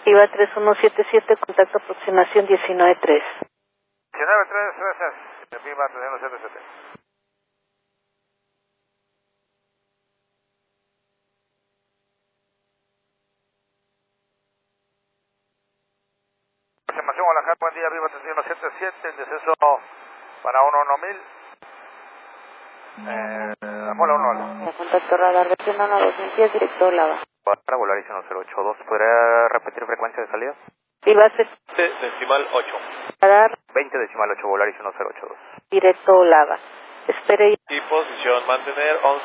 IVA 3177, contacto aproximación 193. 193, gracias. Viva 3177. Aproximación Guadalajara, buen día, Viva 3177, el descenso para 11000. Mola 1. Contacto radar regional 2010, directo Olava. Para Volaris 1082, ¿podría repetir frecuencia de salida? IVA 20 decimal 8. radar 20 decimal 8, Volaris 1082. directo Olava. Espere. Y posición mantener 11.